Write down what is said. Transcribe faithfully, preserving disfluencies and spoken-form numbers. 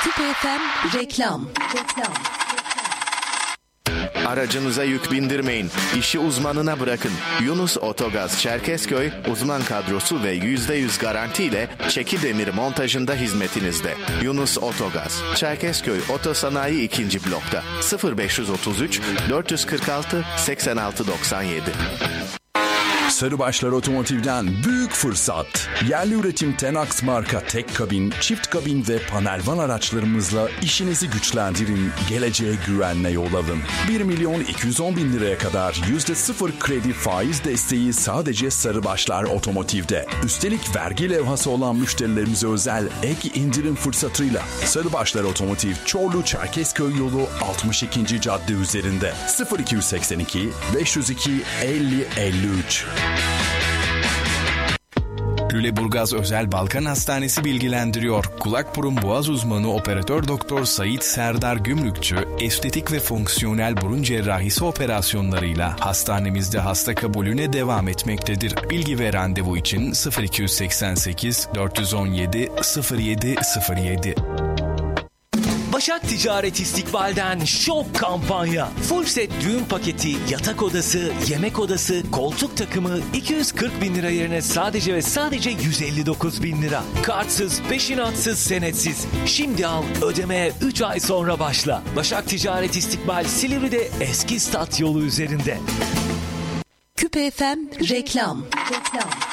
Küpe F M reklam. Reklam. Aracınıza yük bindirmeyin. İşi uzmanına bırakın. Yunus Otogaz Çerkezköy uzman kadrosu ve yüzde yüz garantiyle çeki demir montajında hizmetinizde. Yunus Otogaz Çerkezköy Otosanayi ikinci blokta sıfır beş otuz üç dört kırk altı seksen altı doksan yedi. Sarıbaşlar Otomotiv'den büyük fırsat. Yerli üretim Tenax marka tek kabin, çift kabin ve panel van araçlarımızla işinizi güçlendirin, geleceğe güvenle yol alın. bir milyon iki yüz on bin liraya kadar yüzde sıfır kredi faiz desteği sadece Sarıbaşlar Otomotiv'de. Üstelik vergi levhası olan müşterilerimize özel ek indirim fırsatıyla Sarıbaşlar Otomotiv Çorlu Çerkezköy yolu altmış ikinci cadde üzerinde sıfır iki seksen iki beş yüz iki elli elli üç. Lüleburgaz Özel Balkan Hastanesi bilgilendiriyor. Kulak burun boğaz uzmanı operatör doktor Sait Serdar Gümrükçü, estetik ve fonksiyonel burun cerrahisi operasyonlarıyla hastanemizde hasta kabulüne devam etmektedir. Bilgi ve randevu için sıfır iki seksen sekiz dört on yedi sıfır yedi sıfır yedi. Başak Ticaret İstikbal'den şok kampanya. Full set düğün paketi, yatak odası, yemek odası, koltuk takımı iki yüz kırk bin lira yerine sadece ve sadece yüz elli dokuz bin lira. Kartsız, peşinatsız, senetsiz. Şimdi al, ödemeye üç ay sonra başla. Başak Ticaret İstikbal Silivri'de eski stat yolu üzerinde. Küpe F M reklam. Reklam.